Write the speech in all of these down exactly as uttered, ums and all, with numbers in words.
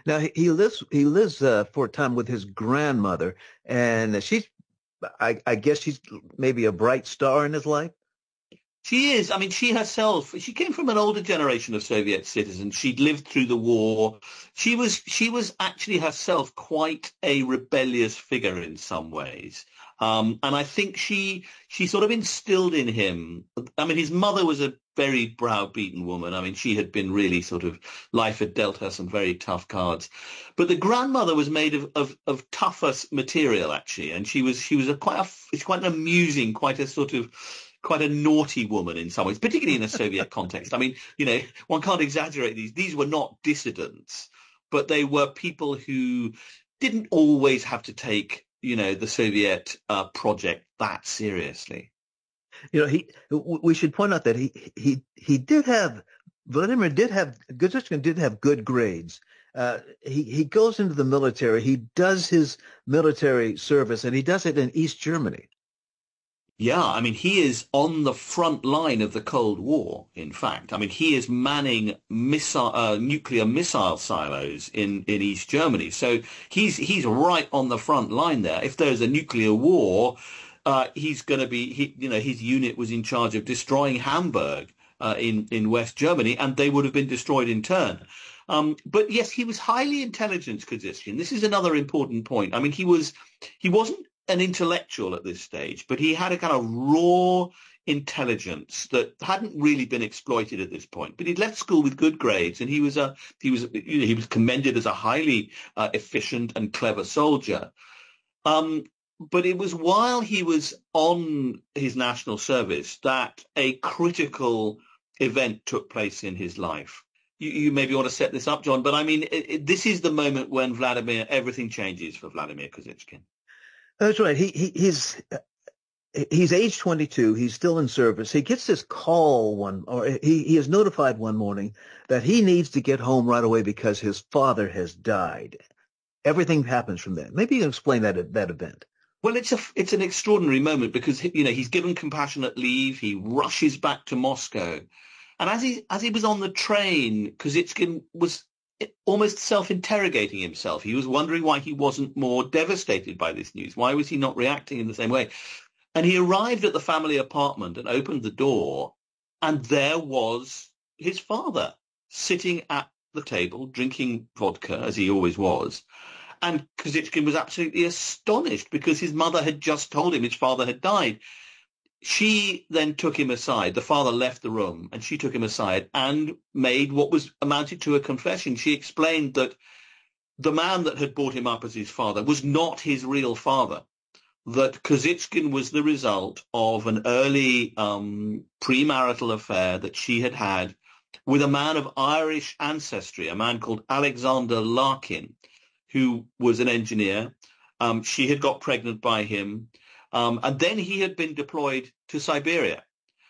Now he, he lives he lives uh, for a time with his grandmother, and she's I, I guess she's maybe a bright star in his life. She is. I mean, she herself, she came from an older generation of Soviet citizens. She'd lived through the war. She was, she was actually herself quite a rebellious figure in some ways. Um, and I think she, she sort of instilled in him. I mean, his mother was a very browbeaten woman. I mean, she had been really sort of, life had dealt her some very tough cards. But the grandmother was made of, of, of tougher material, actually. And she was, she was a quite a, it's quite an amusing, quite a sort of, quite a naughty woman in some ways, particularly in a Soviet context. I mean, you know, one can't exaggerate these. These were not dissidents, but they were people who didn't always have to take, you know, the Soviet uh, project that seriously. You know, he we should point out that he he he did have Vladimir did have Guzhkin did have good grades. Uh, he he goes into the military. He does his military service, and he does it in East Germany. Yeah, I mean, he is on the front line of the Cold War, in fact. I mean, he is manning missile, uh, nuclear missile silos in, in East Germany. So he's he's right on the front line there. If there's a nuclear war, uh, he's going to be, he, you know, his unit was in charge of destroying Hamburg uh, in, in West Germany, and they would have been destroyed in turn. Um, but yes, he was highly intelligent, Kozytskin. This is another important point. I mean, he was, he wasn't an intellectual at this stage, but he had a kind of raw intelligence that hadn't really been exploited at this point. But he'd left school with good grades, and he was a he was you know, he was commended as a highly uh, efficient and clever soldier. Um, but it was while he was on his national service that a critical event took place in his life. You, you maybe want to set this up, John, but I mean, it, it, this is the moment when Vladimir everything changes for Vladimir Kozytskin. That's right. He, he he's he's age twenty-two. He's still in service. He gets this call one, or he he is notified one morning that he needs to get home right away because his father has died. Everything happens from there. Maybe you can explain that that event. Well, it's a it's an extraordinary moment because you know he's given compassionate leave. He rushes back to Moscow, and as he as he was on the train, Kozytskin was almost self-interrogating himself. He was wondering why he wasn't more devastated by this news. Why was he not reacting in the same way? And he arrived at the family apartment and opened the door, and there was his father sitting at the table drinking vodka, as he always was. And Kozytskin was absolutely astonished because his mother had just told him his father had died. She then took him aside. The father left the room, and she took him aside and made what was amounted to a confession. She explained that the man that had brought him up as his father was not his real father, that Kozytskin was the result of an early um, premarital affair that she had had with a man of Irish ancestry, a man called Alexander Larkin, who was an engineer. Um, she had got pregnant by him. Um, and then he had been deployed to Siberia.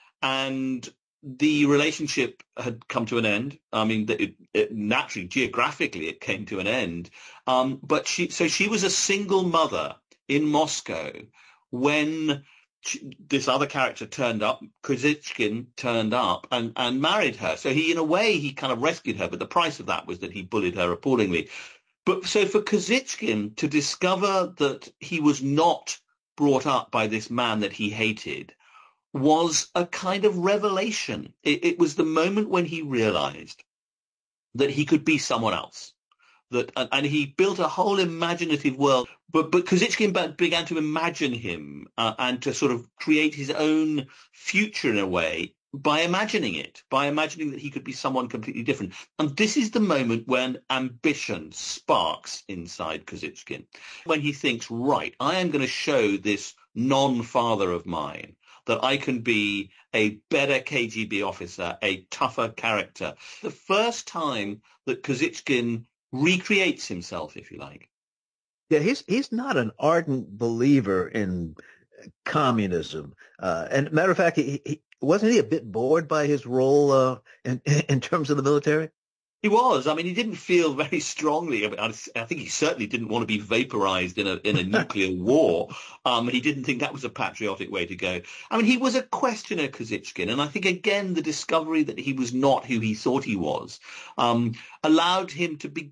And the relationship had come to an end. I mean, it, it, naturally, geographically, it came to an end. Um, but she, so she was a single mother in Moscow when she, this other character turned up, Kozytskin turned up and, and married her. So he, in a way, he kind of rescued her. But the price of that was that he bullied her appallingly. But so for Kozytskin to discover that he was not brought up by this man that he hated was a kind of revelation. It, it was the moment when he realized that he could be someone else. That and, and he built a whole imaginative world. But but Kozytskin began to imagine him uh, and to sort of create his own future in a way by imagining it, by imagining that he could be someone completely different. And this is the moment when ambition sparks inside Kozytskin, when he thinks, right, I am going to show this non-father of mine that I can be a better K G B officer, a tougher character. The first time that Kozytskin recreates himself, if you like. Yeah, he's he's not an ardent believer in communism. Uh, and matter of fact, he, he wasn't he a bit bored by his role uh, in in terms of the military? He was. I mean, he didn't feel very strongly. I, mean, I think he certainly didn't want to be vaporized in a in a nuclear war. Um, he didn't think that was a patriotic way to go. I mean, he was a questioner, Kozytskin, and I think again the discovery that he was not who he thought he was um, allowed him to be